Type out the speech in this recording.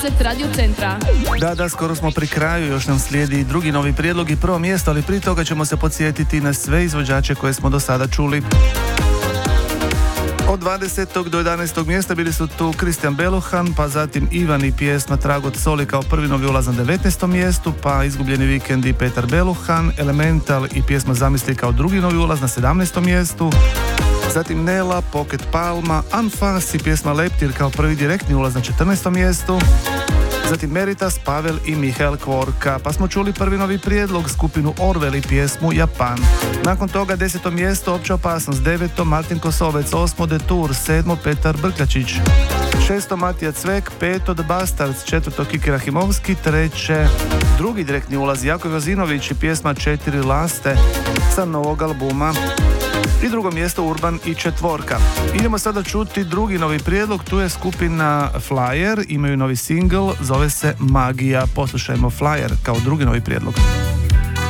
Radio Centra. Da, skoro smo pri kraju, još nam slijedi drugi novi prijedlog i prvo mjesto, ali prije toga ćemo se podsjetiti na sve izvođače koje smo do sada čuli. Od 20. do 11. mjesta bili su tu Kristijan Beluhan, pa zatim Ivan i pjesma Trag od soli kao prvi novi ulaz na 19. mjestu, pa Izgubljeni vikend i Petar Beluhan, Elemental i pjesma Zamisli kao drugi novi ulaz na 17. mjestu, zatim Nela, Pocket Palma, Anfas i pjesma Leptir kao prvi direktni ulaz na 14. mjestu, zatim Meritas, Pavel i Mihael Kvorka, pa smo čuli prvi novi prijedlog skupinu Orwell i pjesmu Japan. Nakon toga 10. mjesto Opća opasnost, 9. Martin Kosovec, 8. Detour, 7. Petar Brkljačić, 6. Matija Cvek, 5. The Bastards, 4. Kiki Rahimovski, 3. drugi direktni ulaz Jakov Jozinović i pjesma 4 laste sa novog albuma. I drugo mjesto Urban i Četvorka. Idemo sada čuti drugi novi prijedlog, tu je skupina Flyer, imaju novi single, zove se Magija. Poslušajmo Flyer kao drugi novi prijedlog.